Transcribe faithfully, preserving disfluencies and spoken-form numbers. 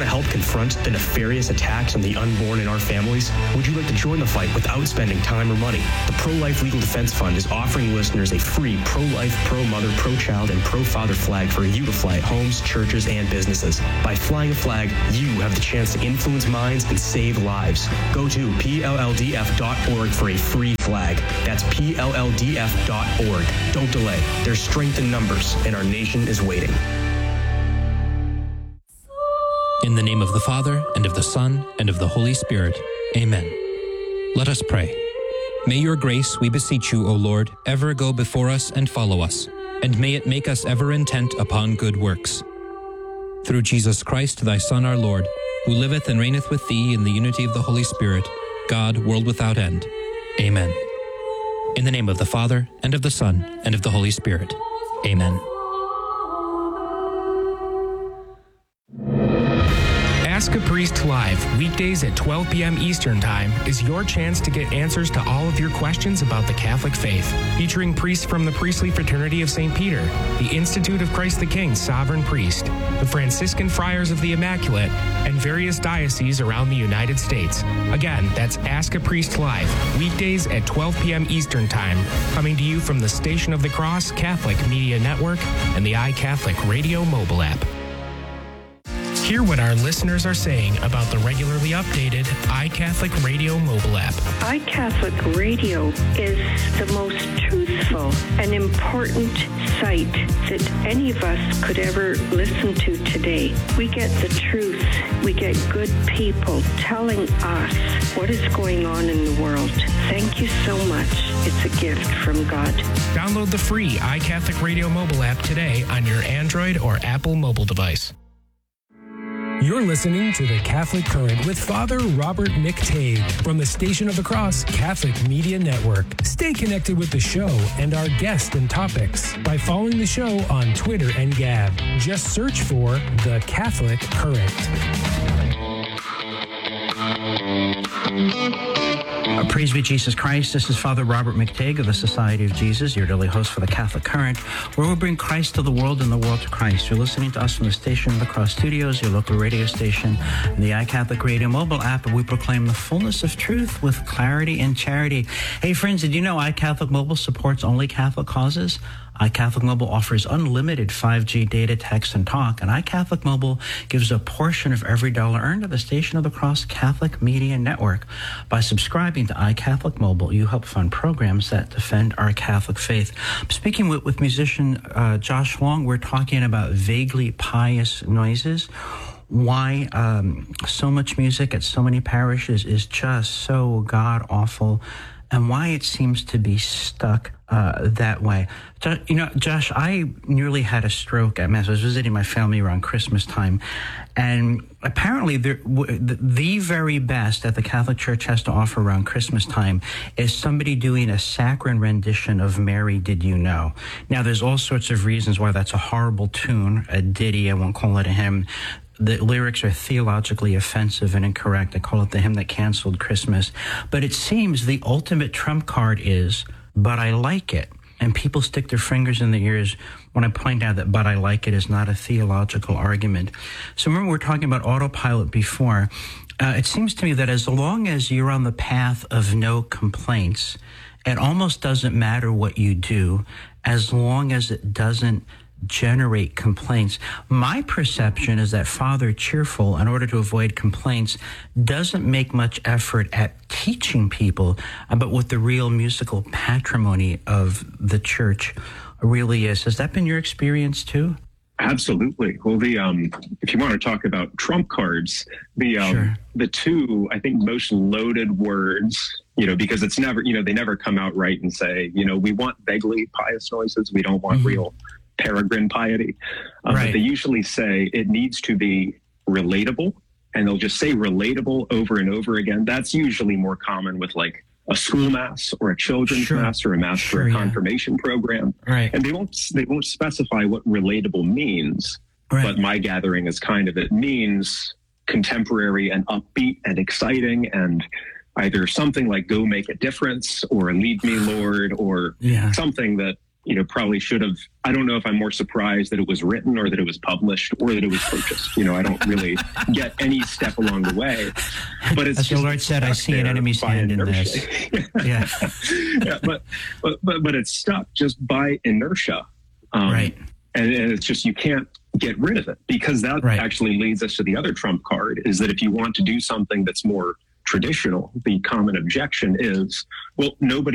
to help confront the nefarious attacks on the unborn in our families? Would you like to join the fight without spending time or money? The Pro-Life Legal Defense Fund is offering listeners a free pro-life, pro-mother, pro-child, and pro-father flag for you to fly at homes, churches, and businesses. By flying a flag, you have the chance to influence minds and save lives. Go to P L L D F dot org for a free flag. That's P L L D F dot org. Don't delay. There's strength in numbers, and our nation is waiting. In the name of the Father, and of the Son, and of the Holy Spirit. Amen. Let us pray. May your grace, we beseech you, O Lord, ever go before us and follow us, and may it make us ever intent upon good works. Through Jesus Christ, thy Son, our Lord, who liveth and reigneth with thee in the unity of the Holy Spirit, God, world without end. Amen. In the name of the Father, and of the Son, and of the Holy Spirit. Amen. Ask a Priest Live, weekdays at twelve p.m. Eastern Time, is your chance to get answers to all of your questions about the Catholic faith. Featuring priests from the Priestly Fraternity of Saint Peter, the Institute of Christ the King Sovereign Priest, the Franciscan Friars of the Immaculate, and various dioceses around the United States. Again, that's Ask a Priest Live, weekdays at twelve p.m. Eastern Time, coming to you from the Station of the Cross Catholic Media Network and the iCatholic Radio mobile app. Hear what our listeners are saying about the regularly updated iCatholic Radio mobile app. iCatholic Radio is the most truthful and important site that any of us could ever listen to today. We get the truth. We get good people telling us what is going on in the world. Thank you so much. It's a gift from God. Download the free iCatholic Radio mobile app today on your Android or Apple mobile device. You're listening to The Catholic Current with Father Robert McTague from the Station of the Cross Catholic Media Network. Stay connected with the show and our guests and topics by following the show on Twitter and Gab. Just search for The Catholic Current. Uh, praise be Jesus Christ. This is Father Robert McTague of the Society of Jesus, your daily host for the Catholic Current, where we bring Christ to the world and the world to Christ. You're listening to us from the Station of the Cross Studios, your local radio station, and the iCatholic Radio mobile app, where we proclaim the fullness of truth with clarity and charity. Hey, friends, did you know iCatholic Mobile supports only Catholic causes? iCatholic Mobile offers unlimited five G data, text, and talk, and iCatholic Mobile gives a portion of every dollar earned to the Station of the Cross Catholic Media Network. By subscribing to iCatholic Mobile, you help fund programs that defend our Catholic faith. Speaking with, with musician uh, Josh Long, we're talking about vaguely pious noises. Why um, so much music at so many parishes is just so god-awful, and why it seems to be stuck uh, that way. You know, Josh, I nearly had a stroke at Mass. I was visiting my family around Christmas time, and apparently the, the very best that the Catholic Church has to offer around Christmas time is somebody doing a saccharine rendition of Mary, Did You Know? Now, there's all sorts of reasons why that's a horrible tune, a ditty, I won't call it a hymn. The lyrics are theologically offensive and incorrect. I call it the hymn that canceled Christmas. But it seems the ultimate trump card is, but I like it. And people stick their fingers in their ears when I point out that but I like it is not a theological argument. So remember, we were talking about autopilot before. Uh, it seems to me that as long as you're on the path of no complaints, it almost doesn't matter what you do as long as it doesn't generate complaints. My perception is that Father Cheerful, in order to avoid complaints, doesn't make much effort at teaching people about what the real musical patrimony of the Church really is. Has that been your experience too? Absolutely. Well, the um, if you want to talk about trump cards, the um, sure. the two, I think, most loaded words, you know, because it's never, you know, they never come out right and say, you know, we want vaguely pious noises. We don't want mm-hmm. real peregrine piety. Um, right. But they usually say it needs to be relatable, and they'll just say relatable over and over again. That's usually more common with like a school mass or a children's sure. mass or a mass sure, for a yeah. confirmation program. Right. And they won't they won't specify what relatable means. Right. But my gathering is kind of it means contemporary and upbeat and exciting, and either something like Go Make a Difference or Lead Me Lord, or yeah. something that you know, probably should have, I don't know if I'm more surprised that it was written or that it was published or that it was purchased. You know, I don't really get any step along the way. But it's as the Lord said, I see an enemy's hand in this. yeah. yeah but, but, but, but it's stuck just by inertia. Um, right. And, and it's just, you can't get rid of it, because that right. actually leads us to the other trump card, is that if you want to do something that's more traditional, the common objection is, well, nobody